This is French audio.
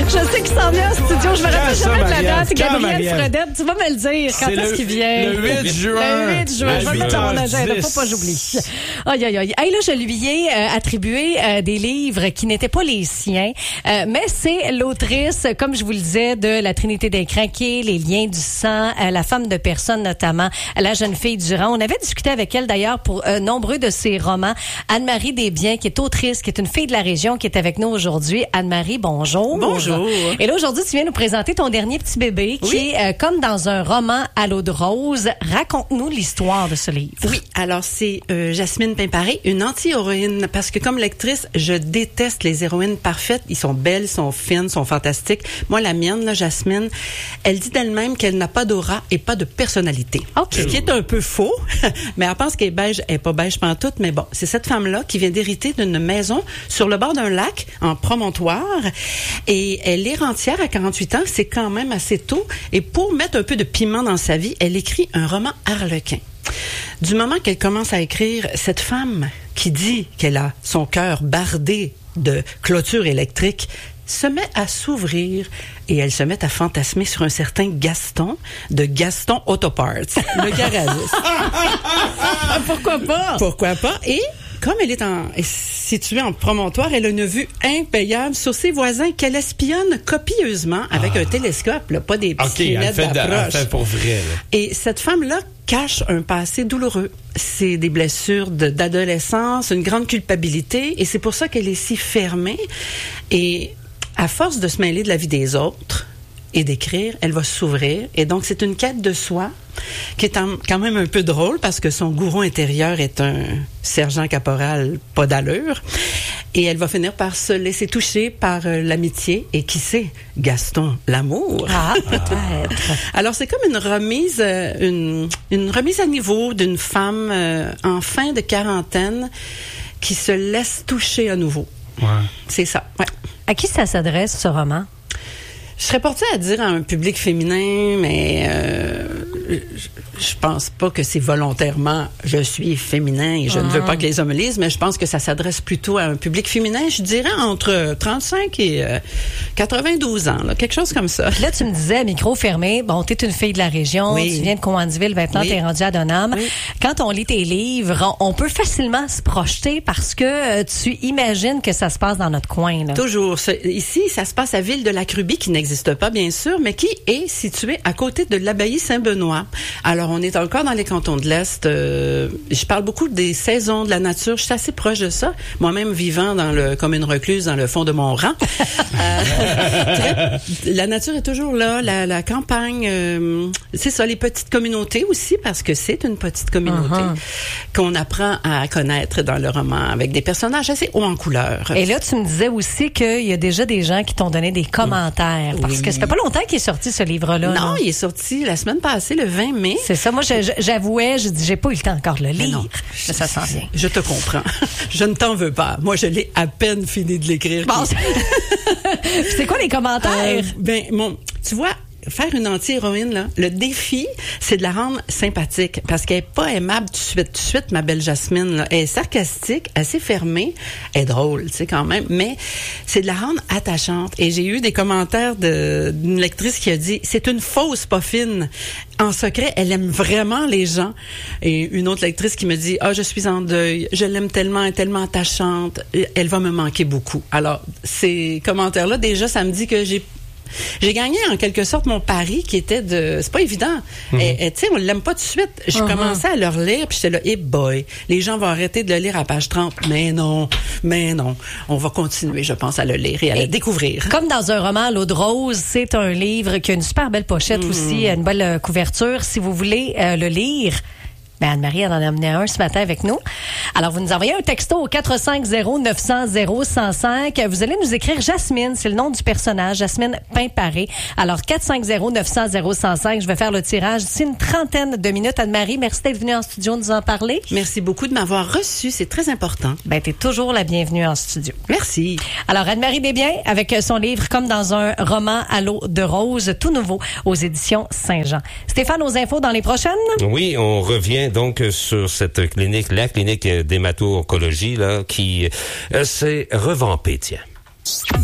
Je sais qu'il s'en vient en studio. Je me rappelle jamais de la date. Gabriel Fredette, tu vas me le dire quand est-ce qu'il vient. Le 8 juin. Le 8 juin. Je vais le mettre dans mon agenda. Faut pas que j'oublie. Aïe, aïe, aïe. Hey, là, je lui ai attribué des livres qui n'étaient pas les siens. Mais c'est l'autrice, comme je vous le disais, de La Trinité des craqués, Les liens du sang, La femme de personne notamment, La jeune fille Durand. On avait discuté avec elle d'ailleurs pour nombreux de ses romans. Anne-Marie Desbiens, qui est autrice, qui est une fille de la région, qui est avec nous aujourd'hui. Anne-Marie, bonjour. Bonjour. Et là, aujourd'hui, tu viens nous présenter ton dernier petit bébé qui est comme dans un roman à l'eau de rose. Raconte-nous l'histoire de ce livre. Oui, alors c'est Jasmine Pimparé, une anti-héroïne, parce que comme lectrice, je déteste les héroïnes parfaites. Ils sont belles, sont fines, sont fantastiques. Moi, la mienne, là, Jasmine, elle dit d'elle-même qu'elle n'a pas d'aura et pas de personnalité. Okay. Ce qui est un peu faux, mais elle pense qu'elle est beige, elle est pas beige pantoute, mais bon, c'est cette femme-là qui vient d'hériter d'une maison sur le bord d'un lac, en promontoire, et elle est rentière à 48 ans, c'est quand même assez tôt, et pour mettre un peu de piment dans sa vie, elle écrit un roman harlequin. Du moment qu'elle commence à écrire, cette femme qui dit qu'elle a son cœur bardé de clôtures électriques se met à s'ouvrir et elle se met à fantasmer sur un certain Gaston de Gaston Autoparts, le garagiste. Pourquoi pas? Pourquoi pas? Et comme elle est située en promontoire, elle a une vue impayable sur ses voisins qu'elle espionne copieusement avec un télescope, là, pas des petites lunettes d'approche. Elle fait pour vrai. Là. Et cette femme-là cache un passé douloureux. C'est des blessures d'adolescence, une grande culpabilité, et c'est pour ça qu'elle est si fermée. Et à force de se mêler de la vie des autres et d'écrire, elle va s'ouvrir. Et donc, c'est une quête de soi qui est quand même un peu drôle parce que son gourou intérieur est un sergent caporal pas d'allure. Et elle va finir par se laisser toucher par l'amitié et qui sait, Gaston, l'amour. Ah, peut-être. Alors, c'est comme une remise à niveau d'une femme en fin de quarantaine qui se laisse toucher à nouveau. Ouais. C'est ça, ouais. À qui ça s'adresse, ce roman? Je serais portée à dire à un public féminin, mais je pense pas que c'est volontairement je suis féminin et je ne veux pas que les hommes lisent, mais je pense que ça s'adresse plutôt à un public féminin, je dirais entre 35 et 92 ans, là, quelque chose comme ça. Là, tu me disais, micro fermé, bon, t'es une fille de la région, tu viens de Cowansville, maintenant t'es rendue à Donham. Oui. Quand on lit tes livres, on peut facilement se projeter parce que tu imagines que ça se passe dans notre coin. Là. Toujours. Ici, ça se passe à Ville-de-la-Crubie, qui n'existe pas, bien sûr, mais qui est située à côté de l'abbaye Saint-Benoît. Alors, on est encore dans les cantons de l'Est. Je parle beaucoup des saisons de la nature. Je suis assez proche de ça. Moi-même, vivant comme une recluse dans le fond de mon rang. La nature est toujours là. La campagne, c'est ça, les petites communautés aussi, parce que c'est une petite communauté qu'on apprend à connaître dans le roman, avec des personnages assez hauts en couleur. Et là, tu me disais aussi qu'il y a déjà des gens qui t'ont donné des commentaires. Parce que ça fait pas longtemps qu'il est sorti, ce livre-là. Non, il est sorti la semaine passée, le 20 mai. C'est ça. Moi, j'avouais, j'ai pas eu le temps encore de le lire. Mais ça s'en vient. Je te comprends. Je ne t'en veux pas. Moi, je l'ai à peine fini de l'écrire. Bon, c'est quoi les commentaires? Tu vois, faire une anti-héroïne, là, le défi, c'est de la rendre sympathique parce qu'elle est pas aimable tout de suite, ma belle Jasmine, là. Elle est sarcastique, assez fermée, elle est drôle, tu sais, quand même, mais c'est de la rendre attachante. Et j'ai eu des commentaires d'une lectrice qui a dit, c'est une fausse pas fine. En secret, elle aime vraiment les gens. Et une autre lectrice qui me dit, je suis en deuil, je l'aime tellement, elle est tellement attachante, elle va me manquer beaucoup. Alors, ces commentaires-là, déjà, ça me dit que j'ai gagné en quelque sorte mon pari qui était c'est pas évident. Tu sais, on l'aime pas tout de suite. Je commençais à le relire puis j'étais là, boy, les gens vont arrêter de le lire à page 30. Mais non. On va continuer, je pense, à le lire et à le découvrir. Comme dans un roman, L'eau de rose, c'est un livre qui a une super belle pochette aussi, une belle couverture. Si vous voulez le lire, Anne-Marie en a amené un ce matin avec nous. Alors, vous nous envoyez un texto au 450-900-0105. Vous allez nous écrire Jasmine, c'est le nom du personnage, Jasmine Pimparé. Alors, 450-900-0105. Je vais faire le tirage d'ici une trentaine de minutes. Anne-Marie, merci d'être venue en studio nous en parler. Merci beaucoup de m'avoir reçue, c'est très important. T'es toujours la bienvenue en studio. Merci. Alors, Anne-Marie Desbiens, avec son livre Comme dans un roman à l'eau de rose, tout nouveau, aux éditions Saint-Jean. Stéphane, aux infos dans les prochaines? Oui, on revient donc sur cette clinique, la clinique d'hémato-oncologie, là, qui s'est revampée, tiens.